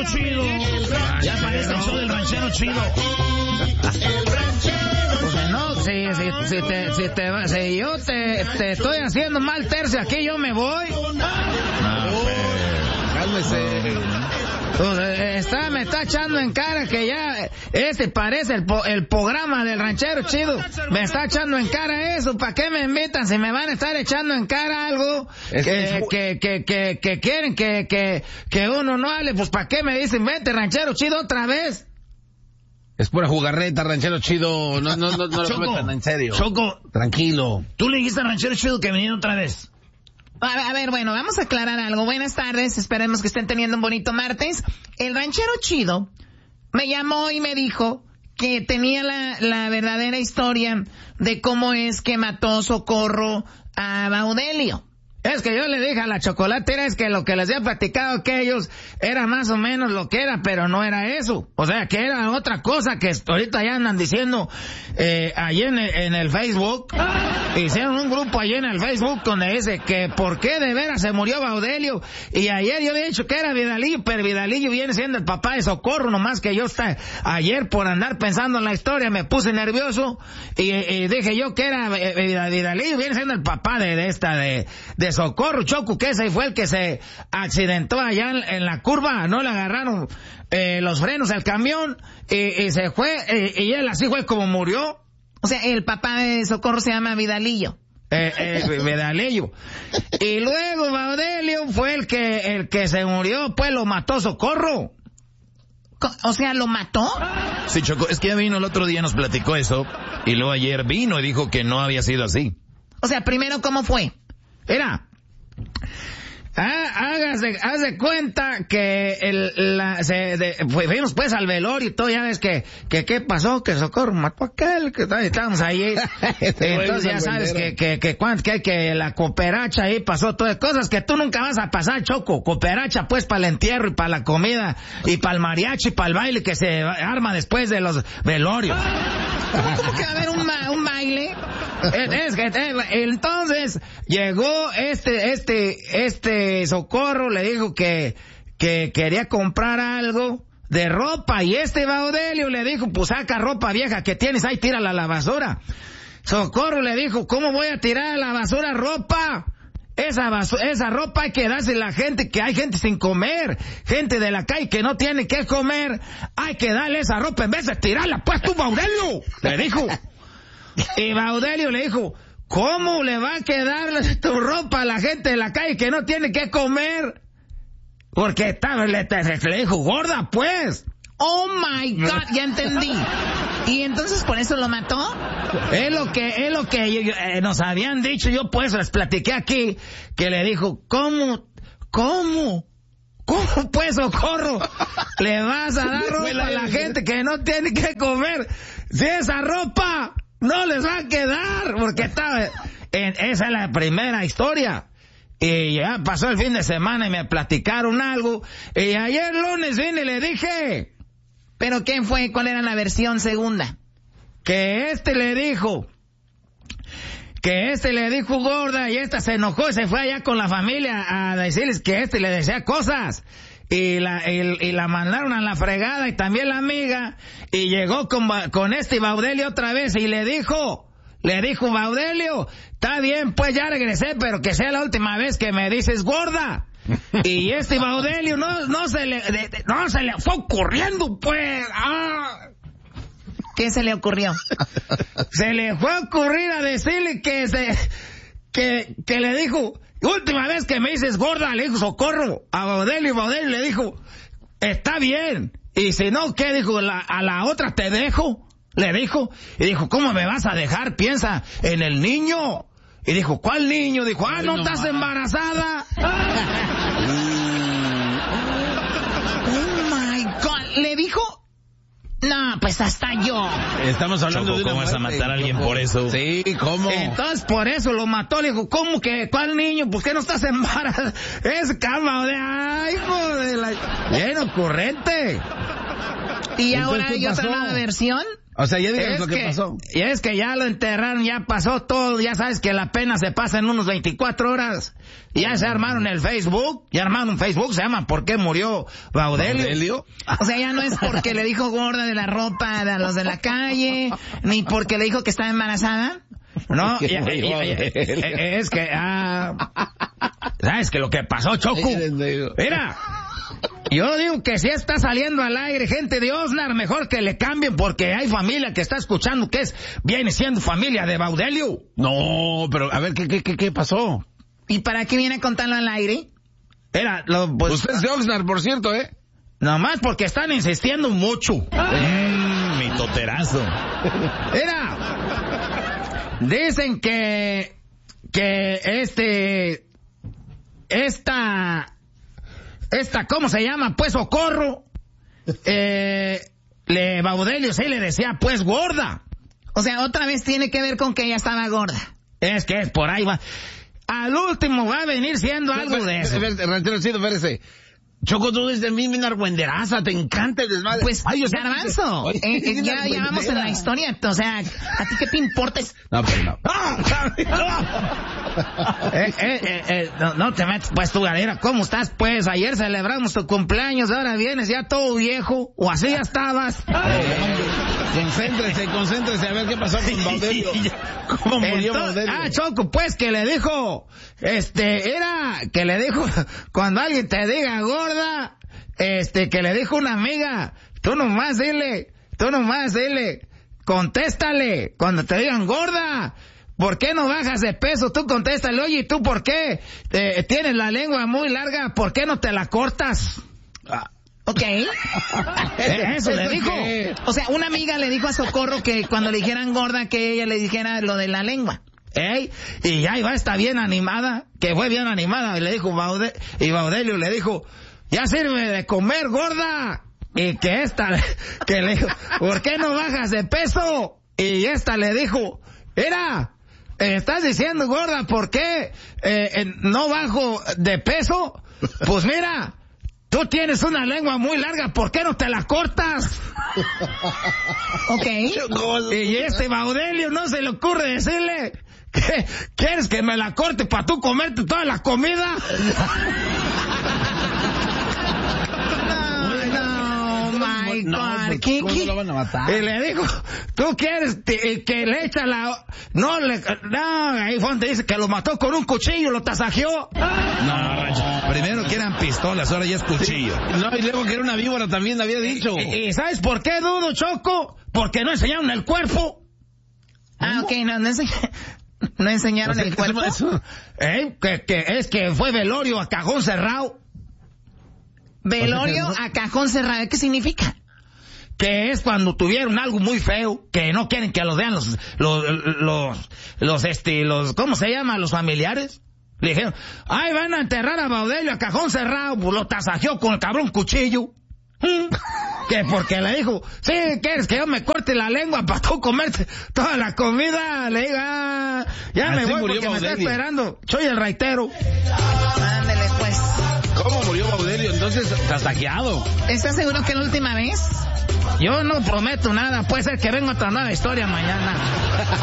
chido. Ya parece el show del ranchero chido. Pues no, si yo te estoy haciendo mal tercio aquí, yo me voy. Cálmese. Pues me está echando en cara que ya parece el programa del ranchero chido. Me está echando en cara eso. ¿Para qué me invitan si me van a estar echando en cara algo que quieren que uno no hable? Pues ¿para qué me dicen vente ranchero chido otra vez? Es pura jugarreta, ranchero chido. No lo metan en serio. Choco, tranquilo. Tú le dijiste al ranchero chido que viniera otra vez. A ver, bueno, vamos a aclarar algo. Buenas tardes, esperemos que estén teniendo un bonito martes. El ranchero chido me llamó y me dijo que tenía la verdadera historia de cómo es que mató Socorro a Baudelio. Es que yo le dije a la chocolatera es que lo que les había platicado que ellos era más o menos lo que era, pero no era eso. O sea, que era otra cosa que ahorita ya andan diciendo allí en el Facebook. Hicieron un grupo allí en el Facebook donde dice que por qué de veras se murió Baudelio. Y ayer yo había dicho que era Vidalillo, pero Vidalillo viene siendo el papá de Socorro, nomás que yo ayer por andar pensando en la historia me puse nervioso y dije yo que era Vidalillo, viene siendo el papá de Socorro, Choco, que ese fue el que se accidentó allá en la curva, no le agarraron los frenos al camión y se fue, y él así fue como murió. O sea, el papá de Socorro se llama Vidalillo. Vidalillo. Y luego Baudelio fue el que se murió, pues lo mató Socorro. O sea, ¿lo mató? Sí, Choco, es que ya vino el otro día, nos platicó eso, y luego ayer vino y dijo que no había sido así. O sea, primero, ¿cómo fue? Era, hágase cuenta que fuimos pues al velorio y todo, ya ves que qué pasó, que Socorro mató a aquel, que estábamos ahí. Entonces ya sabes que la cooperacha ahí pasó todas cosas que tú nunca vas a pasar, Choco. Cooperacha pues para el entierro y para la comida y para el mariachi y para el baile que se arma después de los velorios. ¿Cómo que va a haber un baile? Entonces llegó este Socorro, le dijo que quería comprar algo de ropa y Baudelio le dijo, pues saca ropa vieja que tienes ahí, tírala a la basura. Socorro le dijo, ¿cómo voy a tirar a la basura ropa? Esa ropa hay que dársela a la gente, que hay gente sin comer, gente de la calle que no tiene que comer, hay que darle esa ropa en vez de tirarla, pues tú, Baudelio, le dijo. Y Baudelio le dijo, ¿cómo le va a quedar tu ropa a la gente de la calle que no tiene que comer? Porque le dijo, gorda, pues. Oh my God, ya entendí. ¿Y entonces por eso lo mató? Es lo que nos habían dicho, yo pues les platiqué aquí, que le dijo, ¿Cómo pues, Socorro? Le vas a dar ropa a la gente que no tiene que comer. Si esa ropa no les va a quedar, porque esa es la primera historia. Y ya pasó el fin de semana y me platicaron algo. Y ayer lunes vine y le dije. ¿Pero qué fue? ¿Cuál era la versión segunda? Que le dijo gorda y se enojó y se fue allá con la familia a decirles que le decía cosas. Y la mandaron a la fregada y también la amiga. Y llegó con Baudelio otra vez y le dijo Baudelio, está bien, pues ya regresé, pero que sea la última vez que me dices gorda. Y Baudelio no se le fue ocurriendo, pues. ¿Qué se le ocurrió? Se le fue a ocurrir a decirle que le dijo, última vez que me dices gorda, le dijo Socorro a Baudelio, y Baudelio le dijo, está bien. Y si no, ¿qué dijo? A la otra te dejo, le dijo. Y dijo, ¿cómo me vas a dejar? Piensa en el niño. Y dijo, ¿cuál niño? Dijo, ¿no estás embarazada? Oh my God, ¿le dijo? No, pues hasta yo. Estamos hablando Choco, de ¿cómo vas a matar a alguien por eso? Sí, ¿cómo? Entonces por eso lo mató. Le dijo, ¿cómo que? ¿Cuál niño? ¿Por qué no estás embarazada? Es cama de... ¡Ay, joder! Bien ocurrente. ¿Y ahora hay otra nueva versión? O sea, ya digas lo que pasó. Y es que ya lo enterraron, ya pasó todo, ya sabes que la pena se pasa en unos 24 horas. Y ya se armaron el Facebook, se llama ¿Por qué murió Baudelio? O sea, ya no es porque le dijo gorda de la ropa a los de la calle, ni porque le dijo que estaba embarazada. No, es que, ¿sabes que lo que pasó, Choco? Mira, yo digo que si está saliendo al aire gente de Oxnard, mejor que le cambien porque hay familia que está escuchando que viene siendo familia de Baudelio. No, pero a ver, ¿qué pasó? ¿Y para qué viene a contarlo al aire? Mira, usted es de Oxnard, por cierto, ¿eh? Nomás porque están insistiendo mucho. Mi toterazo. Mira, dicen que esta, ¿cómo se llama? Pues Socorro, Baudelio sí le decía, pues, gorda. O sea, otra vez tiene que ver con que ella estaba gorda. Es que por ahí va. Al último va a venir siendo algo de eso. Ranchero Chido, espérese. Choco, tú desde mí, mi argüenderaza, te encanta el desmadre. Pues, Garbanzo, ya vamos en la historia, o sea, ¿a ti qué te importa? No, pero no. No te metes, pues, tu galera, ¿cómo estás? Pues, ayer celebramos tu cumpleaños, ahora vienes ya todo viejo, o así ya estabas. Concéntrese, a ver qué pasó con Baudelio. ¿Cómo murió Baudelio? Choco, pues, que le dijo, que le dijo, cuando alguien te diga gorda, que le dijo una amiga, tú nomás dile, contéstale, cuando te digan gorda, ¿por qué no bajas de peso? Tú contéstale, oye, ¿tú por qué tienes la lengua muy larga? ¿Por qué no te la cortas? Ok. Eso le dijo. O sea, una amiga le dijo a Socorro que cuando le dijeran gorda, que ella le dijera lo de la lengua. Y ya iba, está bien animada, que fue bien animada, y le dijo y Baudelio le dijo, ya sirve de comer, gorda. Y que le dijo, ¿por qué no bajas de peso? Y esta le dijo, mira, estás diciendo gorda, ¿por qué no bajo de peso? Pues mira, tú tienes una lengua muy larga, ¿por qué no te la cortas? Ok. Y Baudelio no se le ocurre decirle, ¿quieres que me la corte para tú comerte toda la comida? ¿Cómo lo van a matar? Y le dijo, ¿tú quieres que le echa la... No, ahí fue donde dice que lo mató con un cuchillo, lo tasajeó. No, primero que eran pistolas, ahora ya es cuchillo. No, y luego que era una víbora también, había dicho. ¿Y sabes por qué dudo, Choco? Porque no enseñaron el cuerpo. Ok, no enseñaron el cuerpo. Que fue velorio a cajón cerrado. Velorio a cajón cerrado, ¿qué significa? Que es cuando tuvieron algo muy feo, que no quieren que lo vean los ¿cómo se llama? Los familiares. Le dijeron, ay, van a enterrar a Baudelio a cajón cerrado, pues lo tasajeó con el cabrón cuchillo. Que porque le dijo, sí, ¿quieres que yo me corte la lengua para tú comerte toda la comida? Le diga, ya me voy porque me está esperando. Soy el raitero. Ándale, pues. ¿Cómo murió Baudelio? Entonces, tasajeado. ¿Estás seguro que es la última vez? Yo no prometo nada, puede ser que venga otra nueva historia mañana.